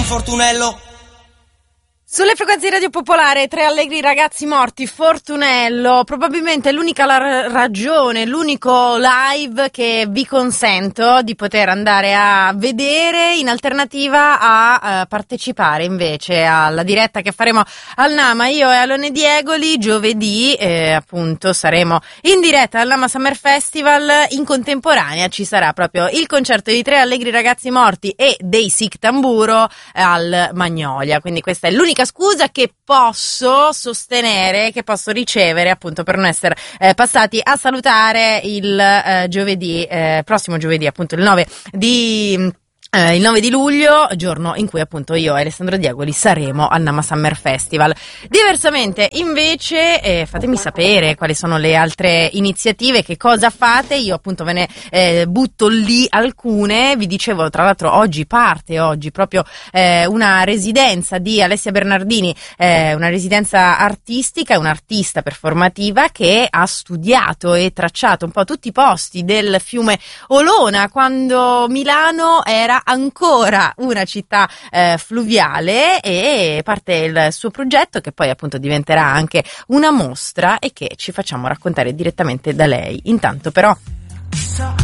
Fortunello. Sulle frequenze di Radio Popolare, tre allegri ragazzi morti, Fortunello, probabilmente l'unica ragione, l'unico live che vi consento di poter andare a vedere in alternativa a partecipare invece alla diretta che faremo al Nama. Io e Alone Diegoli giovedì appunto saremo in diretta al Nama Summer Festival. In contemporanea ci sarà proprio il concerto di tre allegri ragazzi morti e dei Sic Tamburo al Magnolia, quindi questa è l'unica scusa che posso sostenere, che posso ricevere appunto per non essere passati a salutare il giovedì, prossimo giovedì appunto il 9 di luglio, giorno in cui appunto io e Alessandro Diegoli saremo al Nama Summer Festival. Diversamente invece fatemi sapere quali sono le altre iniziative, che cosa fate. Io appunto ve ne butto lì alcune. Vi dicevo tra l'altro oggi proprio una residenza di Alessia Bernardini, una residenza artistica, un'artista performativa che ha studiato e tracciato un po' tutti i posti del fiume Olona quando Milano era ancora una città fluviale, e parte il suo progetto che poi appunto diventerà anche una mostra e che ci facciamo raccontare direttamente da lei. Intanto però